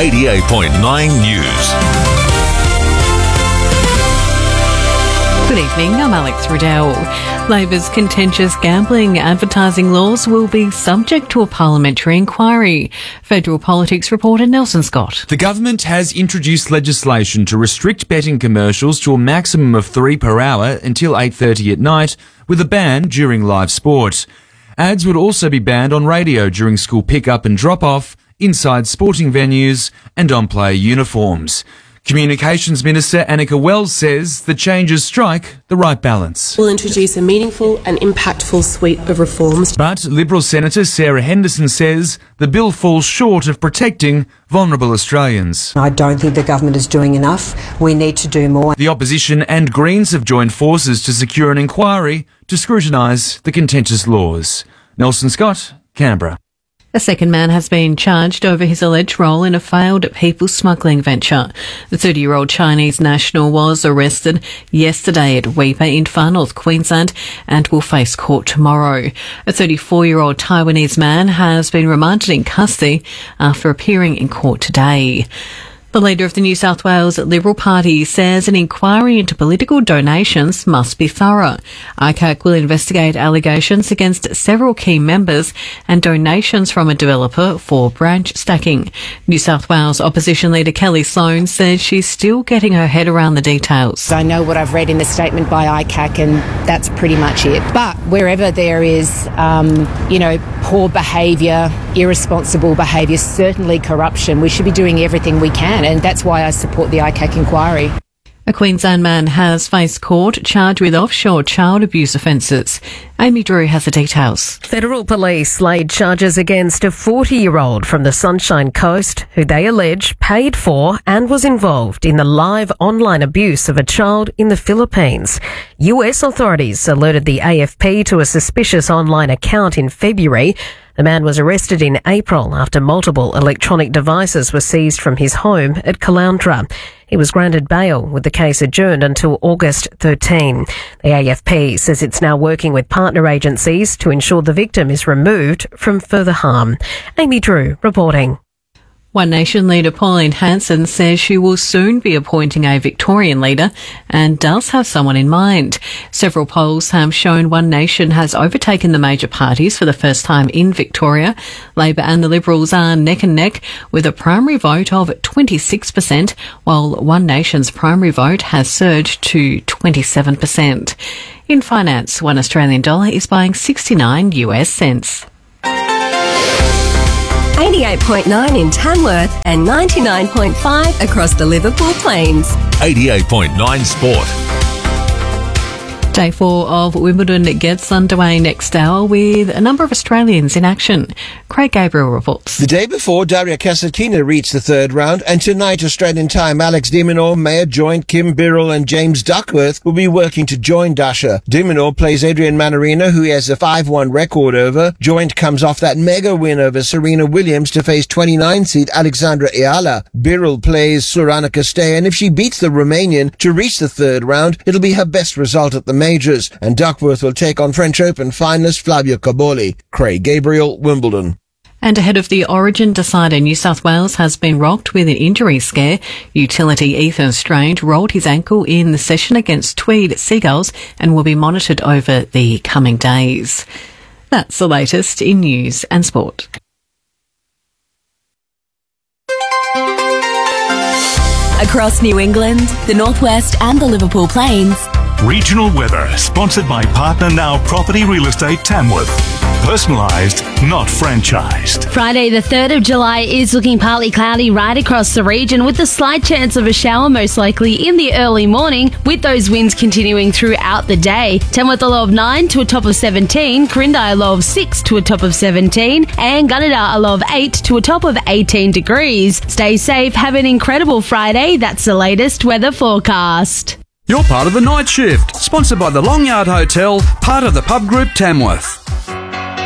88.9 News. Good evening, I'm Alex Riddell. Labor's contentious gambling advertising laws will be subject to a parliamentary inquiry. Federal Politics reporter Nelson Scott. The government has introduced legislation to restrict betting commercials to a maximum of 3 per hour until 8:30 at night, with a ban during live sport. Ads would also be banned on radio during school pick-up and drop-off, inside sporting venues and on player uniforms. Communications Minister Annika Wells says the changes strike the right balance. We'll introduce a meaningful and impactful suite of reforms. But Liberal Senator Sarah Henderson says the bill falls short of protecting vulnerable Australians. I don't think the government is doing enough. We need to do more. The opposition and Greens have joined forces to secure an inquiry to scrutinise the contentious laws. Nelson Scott, Canberra. A second man has been charged over his alleged role in a failed people smuggling venture. The 30-year-old Chinese national was arrested yesterday at Weipa in Far North Queensland and will face court tomorrow. A 34-year-old Taiwanese man has been remanded in custody after appearing in court today. The leader of the New South Wales Liberal Party says an inquiry into political donations must be thorough. ICAC will investigate allegations against several key members and donations from a developer for branch stacking. New South Wales opposition leader Kelly Sloan says she's still getting her head around the details. I know what I've read in the statement by ICAC and that's pretty much it. But wherever there is, poor behaviour, irresponsible behaviour, certainly corruption, we should be doing everything we can. And that's why I support the ICAC inquiry. A Queensland man has faced court charged with offshore child abuse offences. Amy Drew has the details. Federal police laid charges against a 40-year-old from the Sunshine Coast who they allege paid for and was involved in the live online abuse of a child in the Philippines. US authorities alerted the AFP to a suspicious online account in February. The man was arrested in April after multiple electronic devices were seized from his home at Caloundra. He was granted bail with the case adjourned until August 13. The AFP says it's now working with partner agencies to ensure the victim is removed from further harm. Amy Drew reporting. One Nation leader Pauline Hanson says she will soon be appointing a Victorian leader and does have someone in mind. Several polls have shown One Nation has overtaken the major parties for the first time in Victoria. Labor and the Liberals are neck and neck with a primary vote of 26%, while One Nation's primary vote has surged to 27%. In finance, $1 Australian dollar is buying 69 US cents. 88.9 in Tamworth and 99.5 across the Liverpool Plains. 88.9 Sport. Day 4 of Wimbledon gets underway next hour with a number of Australians in action. Craig Gabriel reports. The day before, Daria Kasatkina reached the third round, and tonight, Australian time, Alex de Minaur, Mayer Joint, Kim Birrell and James Duckworth will be working to join Dasha. De Minaur plays Adrian Manarino, who he has a 5-1 record over. Joint comes off that mega win over Serena Williams to face 29-seed Alexandra Eala. Birrell plays Sorana Castell, and if she beats the Romanian to reach the third round, it'll be her best result at the majors, and Duckworth will take on French Open finalist Flavio Cobolli. Craig Gabriel, Wimbledon. And ahead of the Origin decider, New South Wales has been rocked with an injury scare. Utility Ethan Strange rolled his ankle in the session against Tweed Seagulls and will be monitored over the coming days. That's the latest in news and sport. Across New England, the Northwest and the Liverpool Plains. Regional weather, sponsored by Partner Now Property Real Estate Tamworth. Personalised, not franchised. Friday the 3rd of July is looking partly cloudy right across the region with a slight chance of a shower most likely in the early morning, with those winds continuing throughout the day. Tamworth a low of 9 to a top of 17, Corindi a low of 6 to a top of 17, and Gunnedah a low of 8 to a top of 18 degrees. Stay safe, have an incredible Friday. That's the latest weather forecast. You're part of the night shift, sponsored by the Long Yard Hotel, part of the Pub Group Tamworth.